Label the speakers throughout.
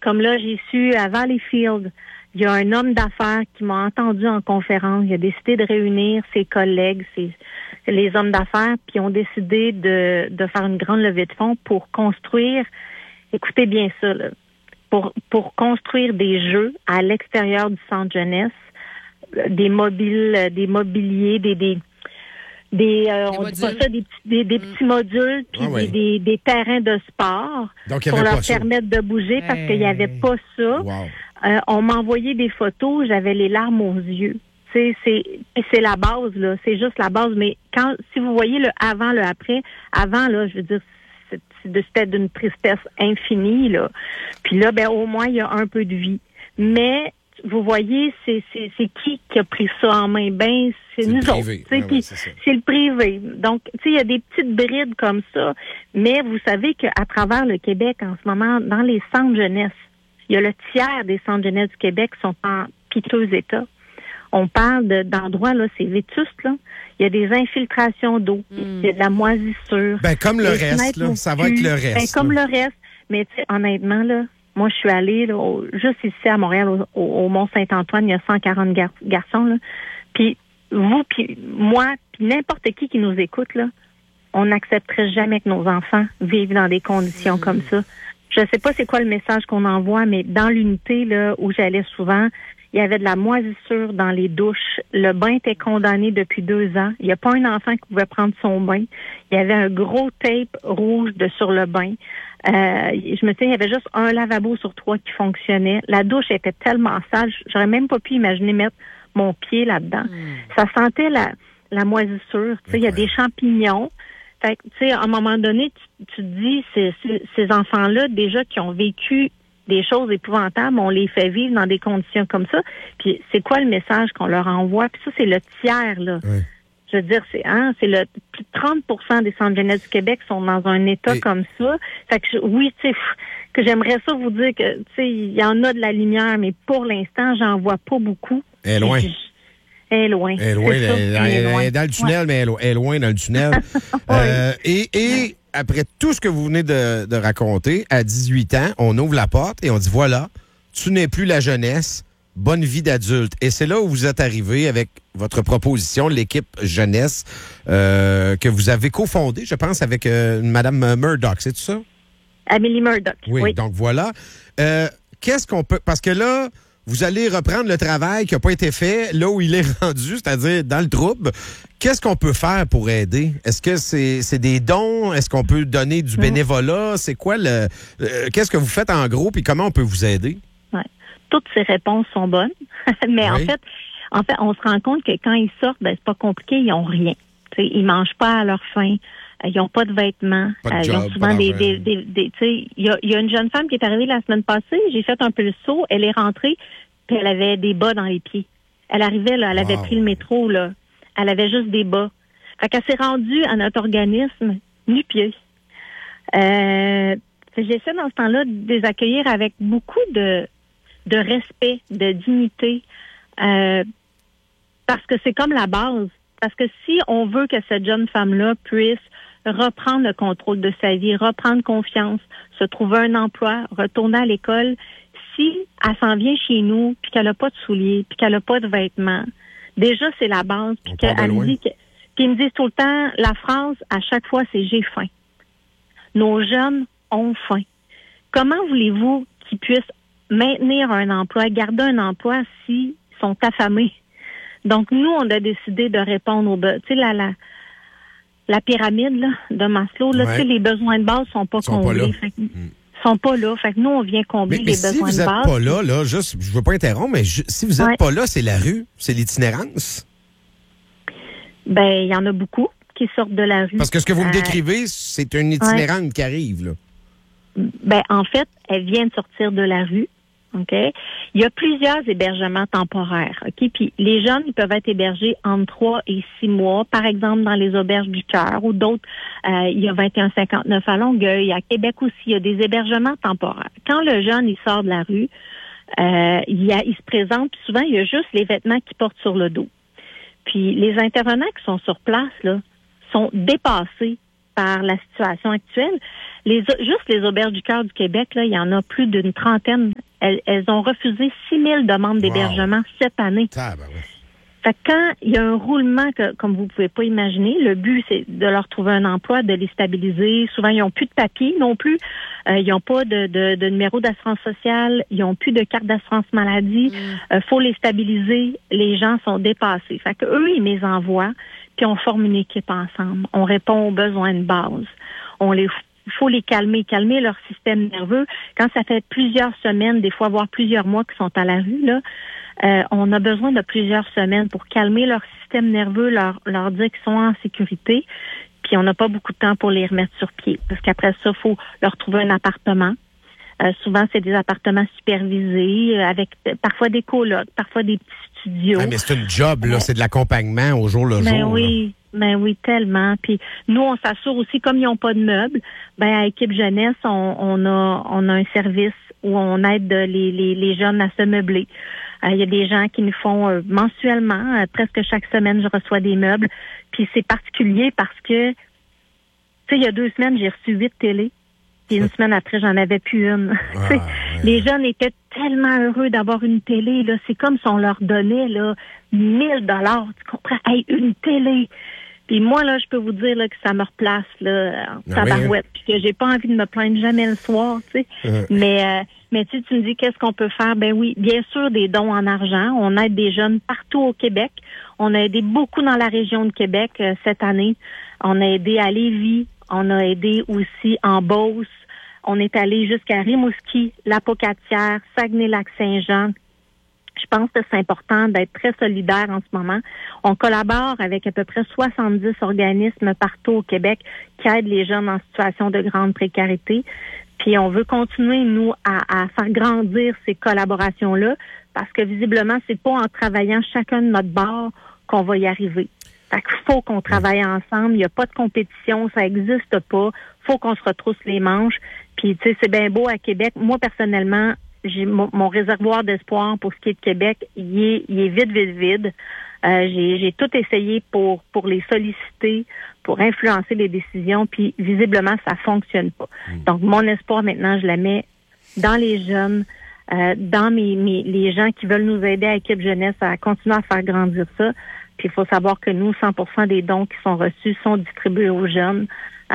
Speaker 1: Comme là, j'ai su à Valleyfield, il y a un homme d'affaires qui m'a entendu en conférence. Il a décidé de réunir ses collègues, les hommes d'affaires, puis ont décidé de faire une grande levée de fonds pour construire, écoutez bien ça, là, pour construire des jeux à l'extérieur du centre jeunesse, des mobiliers, on dit pas ça, des petits modules, puis des terrains de sport pour leur permettre de bouger parce qu'il n'y avait pas ça.
Speaker 2: Wow.
Speaker 1: On m'a envoyé des photos, j'avais les larmes aux yeux. C'est la base, là. C'est juste la base. Mais si vous voyez le avant, le après, avant, là, je veux dire, c'était d'une tristesse infinie, là. Puis là, ben, au moins, il y a un peu de vie. Mais, vous voyez, c'est qui a pris ça en main? Ben, c'est nous autres. C'est le privé. Donc, tu sais, il y a des petites brides comme ça. Mais vous savez qu'à travers le Québec, en ce moment, dans les centres jeunesse, il y a le tiers des centres jeunesse du Québec qui sont en piteux état. On parle d'endroits, là, c'est vétuste, là. Il y a des infiltrations d'eau. Il y a de la moisissure.
Speaker 2: Ben, comme le reste, là. Ça va être le reste.
Speaker 1: Ben, comme le reste. Mais, tu sais, honnêtement, là, moi, je suis allée, là, juste ici à Montréal, au Mont-Saint-Antoine, il y a 140 garçons, là. Puis, vous, puis moi, puis n'importe qui nous écoute, là, on n'accepterait jamais que nos enfants vivent dans des conditions comme ça. Je sais pas c'est quoi le message qu'on envoie, mais dans l'unité là où j'allais souvent, il y avait de la moisissure dans les douches. Le bain était condamné depuis 2 ans. Il n'y a pas un enfant qui pouvait prendre son bain. Il y avait un gros tape rouge sur le bain. Je me souviens, il y avait juste un lavabo sur 3 qui fonctionnait. La douche était tellement sale, j'aurais même pas pu imaginer mettre mon pied là-dedans. Ça sentait la moisissure. Tu sais, il y a des champignons. Fait que, tu sais, à un moment donné, tu te dis, ces enfants-là, déjà, qui ont vécu des choses épouvantables, on les fait vivre dans des conditions comme ça. Puis, c'est quoi le message qu'on leur envoie? Puis ça, c'est le tiers, là. Oui. Je veux dire, c'est le plus de 30% des centres jeunesse du Québec sont dans un état comme ça. Fait que, oui, tu sais, que j'aimerais ça vous dire que, tu sais, il y en a de la lumière, mais pour l'instant, j'en vois pas beaucoup.
Speaker 2: Elle est loin.
Speaker 1: Elle est loin.
Speaker 2: Elle est dans le tunnel, mais elle est loin dans le tunnel. Et après tout ce que vous venez de raconter, à 18 ans, on ouvre la porte et on dit, voilà, tu n'es plus la jeunesse, bonne vie d'adulte. Et c'est là où vous êtes arrivé avec votre proposition, l'équipe jeunesse, que vous avez cofondée, je pense, avec Mme Murdoch, c'est tout ça?
Speaker 1: Amélie Murdoch.
Speaker 2: Oui, donc voilà. Qu'est-ce qu'on peut... Parce que là, vous allez reprendre le travail qui n'a pas été fait là où il est rendu, c'est-à-dire dans le trouble. Qu'est-ce qu'on peut faire pour aider? Est-ce que c'est des dons? Est-ce qu'on peut donner du bénévolat? C'est quoi qu'est-ce que vous faites en gros puis comment on peut vous aider?
Speaker 1: Ouais. Toutes ces réponses sont bonnes. Mais en fait, on se rend compte que quand ils sortent, ben c'est pas compliqué, ils n'ont rien. T'sais, ils mangent pas à leur faim. Ils n'ont pas de vêtements. Ils ont souvent tu sais, il y a une jeune femme qui est arrivée la semaine passée. J'ai fait un peu le saut. Elle est rentrée, puis elle avait des bas dans les pieds. Elle arrivait, là, elle avait pris le métro, là. Elle avait juste des bas. Fait qu'elle s'est rendue à notre organisme nu-pieds. J'essaie dans ce temps-là de les accueillir avec beaucoup de respect, de dignité, parce que c'est comme la base. Parce que si on veut que cette jeune femme-là puisse reprendre le contrôle de sa vie, reprendre confiance, se trouver un emploi, retourner à l'école, si elle s'en vient chez nous, puis qu'elle n'a pas de souliers, puis qu'elle n'a pas de vêtements, déjà, c'est la base. Puis qu'elle me dit puis ils me disent tout le temps, la phrase, à chaque fois, c'est « j'ai faim ». Nos jeunes ont faim. Comment voulez-vous qu'ils puissent maintenir un emploi, garder un emploi s'ils sont affamés? Donc, nous, on a décidé de répondre aux besoins. Tu sais, la pyramide là, de Maslow, là, tu sais, les besoins de base sont pas comblés. Sont pas là. Fait que nous, on vient combler les besoins de base.
Speaker 2: Mais si vous n'êtes pas là, juste, je veux pas interrompre, mais si vous n'êtes pas là, c'est la rue, c'est l'itinérance.
Speaker 1: Ben, il y en a beaucoup qui sortent de la rue.
Speaker 2: Parce que ce que vous me décrivez, c'est une itinérante qui arrive, là.
Speaker 1: Ben, en fait, elle vient de sortir de la rue. OK? Il y a plusieurs hébergements temporaires. OK? Puis les jeunes, ils peuvent être hébergés entre 3 et 6 mois, par exemple dans les auberges du Cœur ou d'autres. Il y a 2159 à Longueuil. À Québec aussi, il y a des hébergements temporaires. Quand le jeune, il sort de la rue, il se présente, puis souvent, il y a juste les vêtements qu'il porte sur le dos. Puis les intervenants qui sont sur place, là, sont dépassés par la situation actuelle. Juste les auberges du Cœur du Québec, là, il y en a plus d'une trentaine elles ont refusé 6 000 demandes d'hébergement cette année.
Speaker 2: Ah, ben oui.
Speaker 1: Fait que quand il y a un roulement comme vous pouvez pas imaginer, le but, c'est de leur trouver un emploi, de les stabiliser. Souvent, ils n'ont plus de papier non plus. Ils n'ont pas de numéro d'assurance sociale. Ils n'ont plus de carte d'assurance maladie. Faut les stabiliser. Les gens sont dépassés. Fait que eux, ils les envoient, puis on forme une équipe ensemble. On répond aux besoins de base. Il faut les calmer leur système nerveux. Quand ça fait plusieurs semaines, des fois voire plusieurs mois qu'ils sont à la rue, là, on a besoin de plusieurs semaines pour calmer leur système nerveux, leur dire qu'ils sont en sécurité. Puis on n'a pas beaucoup de temps pour les remettre sur pied. Parce qu'après ça, il faut leur trouver un appartement. Souvent, c'est des appartements supervisés, avec parfois des colocs, parfois des petits studios.
Speaker 2: Ah, mais c'est une job, là. C'est de l'accompagnement au jour le jour.
Speaker 1: Oui. Ben oui, tellement. Puis nous, on s'assure aussi, comme ils n'ont pas de meubles, à Équipe Jeunesse, on a un service où on aide les jeunes à se meubler. Il y a des gens qui nous font mensuellement, presque chaque semaine, je reçois des meubles. Puis c'est particulier parce que, tu sais, il y a 2 semaines, j'ai reçu 8 télés. Puis une semaine après, j'en avais plus une. Ouais. Les jeunes étaient tellement heureux d'avoir une télé. Là, c'est comme si on leur donnait là 1 000 $. Tu comprends? Hey, une télé. Puis moi, là, je peux vous dire là, que ça me replace là, en tabarouette. Puis que j'ai pas envie de me plaindre jamais le soir, tu sais. Mais tu me dis qu'est-ce qu'on peut faire? Ben oui, bien sûr, des dons en argent. On aide des jeunes partout au Québec. On a aidé beaucoup dans la région de Québec cette année. On a aidé à Lévis. On a aidé aussi en Beauce. On est allé jusqu'à Rimouski, Lapocatière, Saguenay-Lac-Saint-Jean. Je pense que c'est important d'être très solidaire en ce moment. On collabore avec à peu près 70 organismes partout au Québec qui aident les jeunes en situation de grande précarité. Puis on veut continuer, nous, à faire grandir ces collaborations-là parce que visiblement, c'est pas en travaillant chacun de notre bord qu'on va y arriver. Fait qu'il faut qu'on travaille ensemble. Il n'y a pas de compétition, ça n'existe pas. Faut qu'on se retrousse les manches. Puis, tu sais, c'est bien beau à Québec. Moi, personnellement, j'ai mon réservoir d'espoir pour ce qui est de Québec, il est vide. J'ai tout essayé pour les solliciter, pour influencer les décisions, puis visiblement, ça fonctionne pas. Donc, mon espoir maintenant, je la mets dans les jeunes, dans les gens qui veulent nous aider à Équipe Jeunesse à continuer à faire grandir ça. Puis il faut savoir que nous, 100% des dons qui sont reçus sont distribués aux jeunes.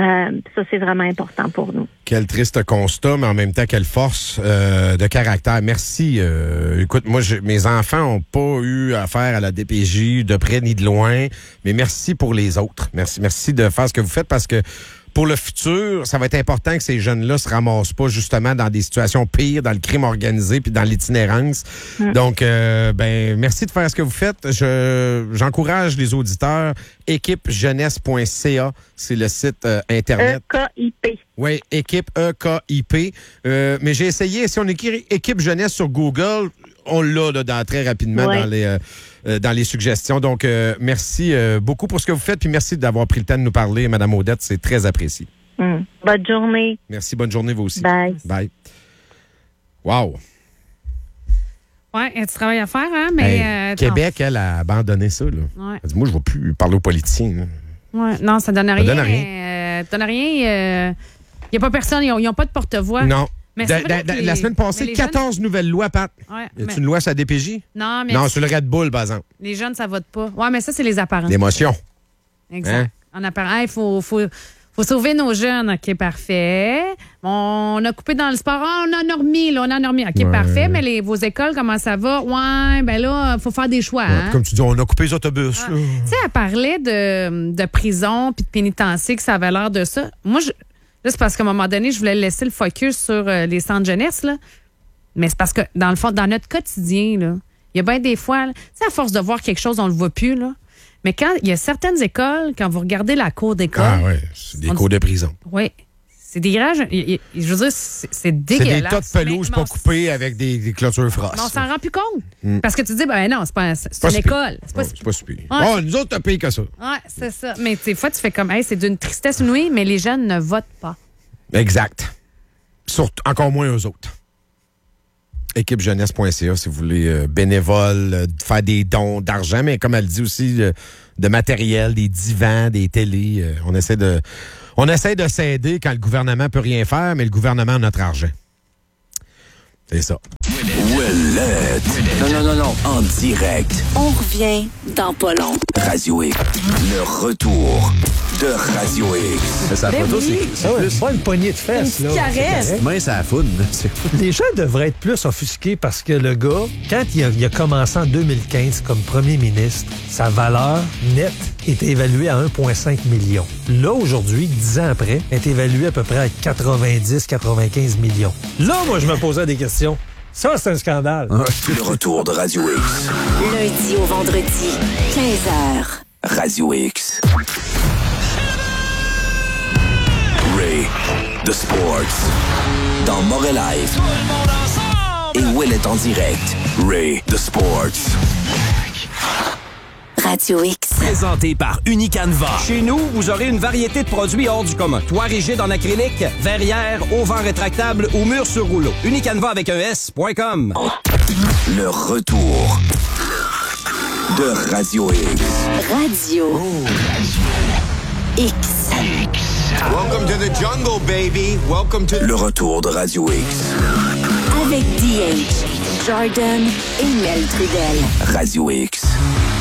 Speaker 1: Ça, c'est vraiment important pour nous.
Speaker 2: Quel triste constat, mais en même temps, quelle force de caractère. Merci. Écoute, moi, mes enfants n'ont pas eu affaire à la DPJ de près ni de loin, mais merci pour les autres. Merci de faire ce que vous faites parce que pour le futur, ça va être important que ces jeunes-là se ramassent pas justement dans des situations pires, dans le crime organisé puis dans l'itinérance. Donc, merci de faire ce que vous faites. J'encourage les auditeurs. équipejeunesse.ca, c'est le site Internet.
Speaker 1: EKIP.
Speaker 2: Oui, équipe EKIP. Mais j'ai essayé, si on écrit Équipe Jeunesse sur Google, on l'a là, très rapidement dans les suggestions. Donc, merci beaucoup pour ce que vous faites, puis merci d'avoir pris le temps de nous parler, Mme Audette. C'est très apprécié.
Speaker 1: Bonne journée.
Speaker 2: Merci, bonne journée, vous aussi.
Speaker 1: Bye.
Speaker 2: Bye. Wow.
Speaker 3: Oui, il y a du travail à faire, hein, mais...
Speaker 2: Québec, elle a abandonné ça, là.
Speaker 3: Ouais.
Speaker 2: Elle dit, moi, je ne vais plus parler aux politiciens.
Speaker 3: Ouais. Non, ça donne rien.
Speaker 2: Ça donne rien.
Speaker 3: Ça donne rien. Il n'y a pas personne, ils n'ont pas de porte-voix.
Speaker 2: Non.
Speaker 3: Mais
Speaker 2: la semaine passée, 14 nouvelles lois, Pat.
Speaker 3: Ouais,
Speaker 2: y a-t-il une loi sur la DPJ?
Speaker 3: Non, mais...
Speaker 2: Non, sur le Red Bull, par exemple.
Speaker 3: Les jeunes, ça vote pas. Oui, mais ça, c'est les apparents.
Speaker 2: L'émotion.
Speaker 3: Exact. En apparent, il faut sauver nos jeunes. OK, parfait. On a coupé dans le sport. On en a remis, OK, parfait. Mais vos écoles, comment ça va? Ouais, ben là, il faut faire des choix. Hein?
Speaker 2: Comme tu dis, on a coupé les autobus.
Speaker 3: Tu sais, elle parlait de prison puis de pénitencier, que ça avait l'air de ça. Moi, là, c'est parce qu'à un moment donné, je voulais laisser le focus sur les centres jeunesse, là. Mais c'est parce que, dans le fond, dans notre quotidien, là, il y a bien des fois, tu sais, à force de voir quelque chose, on le voit plus, là. Mais quand il y a certaines écoles, quand vous regardez la cour d'école...
Speaker 2: Ah oui, c'est des cours de prison.
Speaker 3: Oui. C'est des garages... Je veux dire, c'est dégueulasse.
Speaker 2: C'est des tas de pelouse pas coupées avec des clôtures frost.
Speaker 3: Mais on s'en rend plus compte. Parce que tu dis, non, c'est une école. C'est pas
Speaker 2: super. Oh, nous autres, t'as payé que ça.
Speaker 3: Oui, c'est ça. Mais des fois, tu fais comme, c'est d'une tristesse inouïe, mais les jeunes ne votent pas.
Speaker 2: Exact. Encore moins eux autres. équipejeunesse.ca si vous voulez bénévole, faire des dons d'argent, mais comme elle dit aussi, de matériel, des divans, des télés. On essaie de s'aider quand le gouvernement peut rien faire, mais le gouvernement a notre argent. C'est ça.
Speaker 4: Ouellette. Non. En direct.
Speaker 5: On revient dans pas long.
Speaker 4: Radio X. Le retour de Radio X.
Speaker 2: Sa photo,
Speaker 3: oui.
Speaker 2: c'est plus...
Speaker 6: Pas une poignée de fesses,
Speaker 3: Une
Speaker 6: là.
Speaker 3: petite caresse.
Speaker 2: Main, ça foune. C'est fou.
Speaker 6: Les gens devraient être plus offusqués parce que le gars, quand il a commencé en 2015 comme premier ministre, sa valeur nette est évaluée à 1,5 million. Là, aujourd'hui, 10 ans après, elle est évaluée à peu près à 90-95 millions. Là, moi, je me posais des questions. Ça, c'est un scandale.
Speaker 4: Le retour de Radio X.
Speaker 5: Lundi au vendredi, 15h.
Speaker 4: Radio X. Ray, The Sports. Dans Montréal Live. Et Ouellette en direct. Ray, The Sports.
Speaker 5: Radio X.
Speaker 7: Présenté par Unicanva. Chez nous, vous aurez une variété de produits hors du commun. Toit rigide en acrylique, verrière, auvent rétractable ou mur sur rouleau. Unicanva avec un S.com.
Speaker 4: Le retour de Radio X.
Speaker 5: Radio X.
Speaker 8: Welcome to the jungle, baby. Welcome to...
Speaker 4: Le retour de Radio X.
Speaker 5: Avec DH, Jordan et Mel Trudel.
Speaker 4: Radio X.